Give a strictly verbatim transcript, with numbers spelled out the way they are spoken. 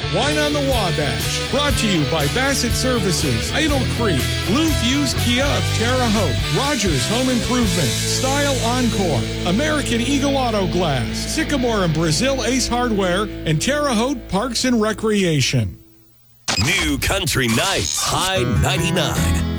Wine on the Wabash. Brought to you by Bassett Services, Idle Creek, Blue Fuse Kia of Terre Haute, Rogers Home Improvement, Style Encore, American Eagle Auto Glass, Sycamore and Brazil Ace Hardware, and Terre Haute Parks and Recreation. New Country Nights, High ninety-nine.